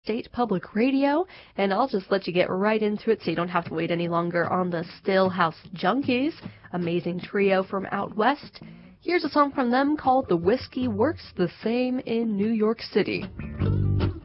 State Public Radio, and I'll just let you get right into it so you don't have to wait any longer on the Stillhouse Junkies, amazing trio from out west. Here's a song from them called The Whiskey Works the Same in New York City.